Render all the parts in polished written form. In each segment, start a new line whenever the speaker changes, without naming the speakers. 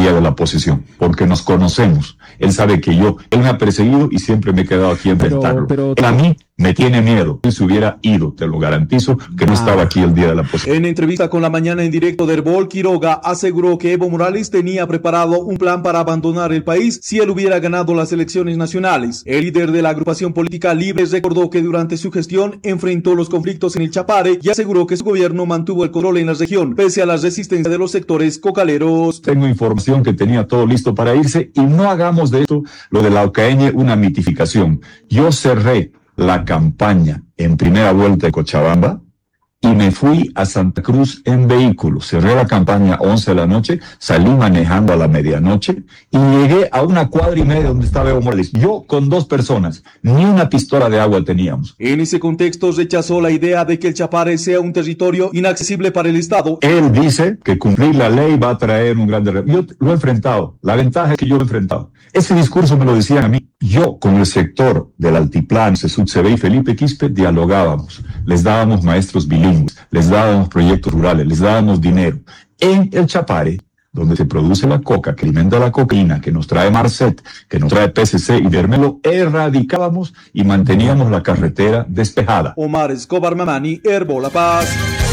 día de la posesión, porque nos conocemos. Él sabe que él me ha perseguido y siempre me he quedado aquí a enfrentarlo. Él a mí me tiene miedo. Si se hubiera ido, te lo garantizo, que no estaba aquí el día de la posesión.
En entrevista con La Mañana en Directo, Derbol Quiroga aseguró que Evo Morales tenía preparado un plan para abandonar el país si él hubiera ganado las elecciones nacionales. El líder de la agrupación política Libres recordó que durante su gestión enfrentó los conflictos en el Chapare y aseguró que su gobierno mantuvo el control en la región, pese a la resistencia de los sectores cocaleros.
Tengo información que tenía todo listo para irse y no hagamos de esto, lo de la Ocaña, una mitificación. Yo cerré la campaña en primera vuelta de Cochabamba y me fui a Santa Cruz en vehículo. Cerré la campaña 11 de la noche, salí manejando a la medianoche y llegué a 1,5 cuadras donde estaba Evo Morales. Yo con 2 personas, ni una pistola de agua teníamos.
En ese contexto rechazó la idea de que el Chapare sea un territorio inaccesible para el Estado.
Él dice que cumplir la ley va a traer un gran derrame. Yo lo he enfrentado. La ventaja es que yo lo he enfrentado. Ese discurso me lo decían a mí. Yo con el sector del Altiplano, Sesud CB y Felipe Quispe dialogábamos. Les dábamos maestros bilingües, les dábamos proyectos rurales, les dábamos dinero. En el Chapare, donde se produce la coca, que alimenta la cocaína, que nos trae Marcet, que nos trae PCC y Vermelo, erradicábamos y manteníamos la carretera despejada.
Omar Escobar Mamani, Herbo La Paz.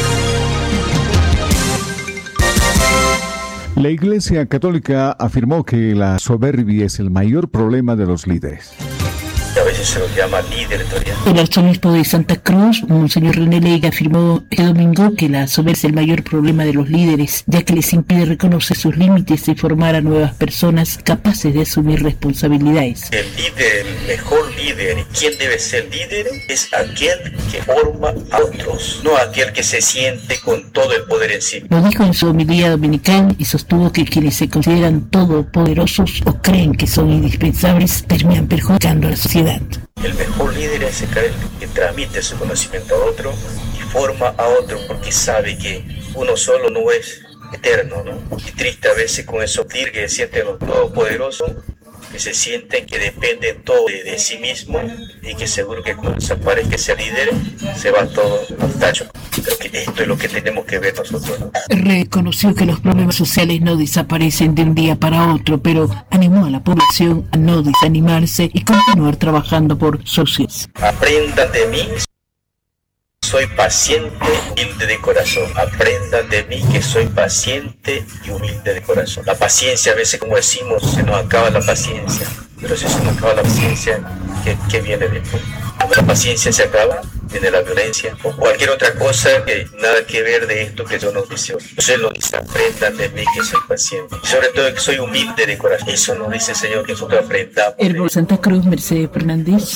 La Iglesia Católica afirmó que la soberbia es el mayor problema de los líderes.
A veces se los llama líder todavía.
El arzobispo de Santa Cruz, Monseñor René Leiga, afirmó este domingo que la soberbia es el mayor problema de los líderes, ya que les impide reconocer sus límites y formar a nuevas personas capaces de asumir responsabilidades.
El líder, el mejor líder, ¿quién debe ser líder? Es aquel que forma a otros, no aquel que se siente con todo el poder en sí.
Lo dijo en su homilía dominical y sostuvo que quienes se consideran todopoderosos o creen que son indispensables terminan perjudicando a la sociedad.
El mejor líder es aquel que transmite su conocimiento a otro y forma a otro, porque sabe que uno solo no es eterno, ¿no? Y triste a veces con esos líderes que se sienten los todopoderosos, que se sienten que dependen todo de sí mismo y que seguro que cuando desaparezca ese líder se va todo al tacho. Creo que esto es lo que tenemos que ver nosotros, ¿no?
Reconoció que los problemas sociales no desaparecen de un día para otro, pero animó a la población a no desanimarse y continuar trabajando por socios.
Aprendan de mí. Soy paciente y humilde de corazón. Aprendan de mí que soy paciente y humilde de corazón. La paciencia, a veces como decimos, se nos acaba la paciencia. Pero si se nos acaba la paciencia, ¿qué viene después? Cuando la paciencia se acaba, viene la violencia o cualquier otra cosa que nada que ver de esto que yo nos dice. Entonces nos dice, aprendan de mí que soy paciente. Y sobre todo que soy humilde de corazón. Eso nos dice el Señor, que nosotros aprendamos.
Herbo Santa Cruz, Mercedes Fernández.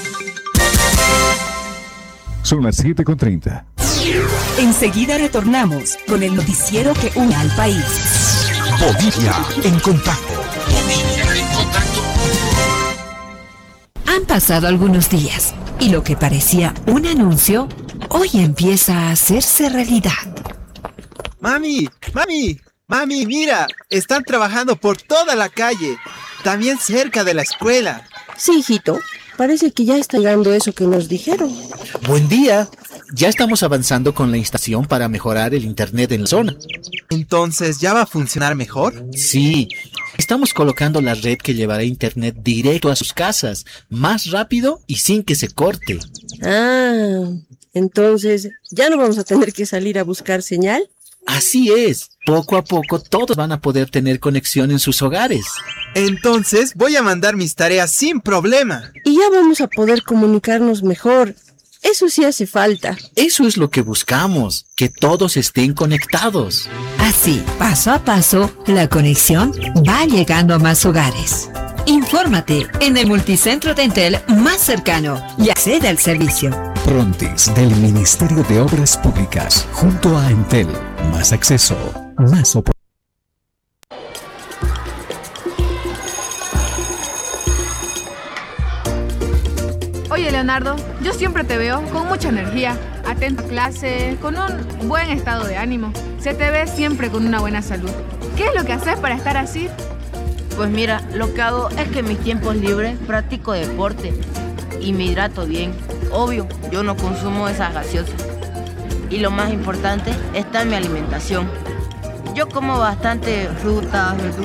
Son las 7:30.
Enseguida retornamos con el noticiero que une al país.
Bolivia en contacto. Bolivia en contacto.
Han pasado algunos días y lo que parecía un anuncio hoy empieza a hacerse realidad.
Mami, mira, están trabajando por toda la calle, también cerca de la escuela.
Sí, hijito. Parece que ya está llegando eso que nos dijeron.
Buen día. Ya estamos avanzando con la instalación para mejorar el internet en la zona.
¿Entonces ya va a funcionar mejor?
Sí. Estamos colocando la red que llevará internet directo a sus casas, más rápido y sin que se corte.
Ah, entonces, ¿ya no vamos a tener que salir a buscar señal?
Así es. Poco a poco todos van a poder tener conexión en sus hogares.
Entonces voy a mandar mis tareas sin problema.
Y ya vamos a poder comunicarnos mejor. Eso sí hace falta.
Eso es lo que buscamos, que todos estén conectados.
Así, paso a paso, la conexión va llegando a más hogares. Infórmate en el multicentro de Entel más cercano y accede al servicio.
Prontis del Ministerio de Obras Públicas, junto a Entel. Más acceso, más oportunidades.
Oye, Leonardo, yo siempre te veo con mucha energía, atento a clase, con un buen estado de ánimo. Se te ve siempre con una buena salud. ¿Qué es lo que haces para estar así?
Pues mira, lo que hago es que en mis tiempos libres practico deporte y me hidrato bien. Obvio, yo no consumo esas gaseosas. Y lo más importante está en mi alimentación. Yo como bastante frutas, verduras.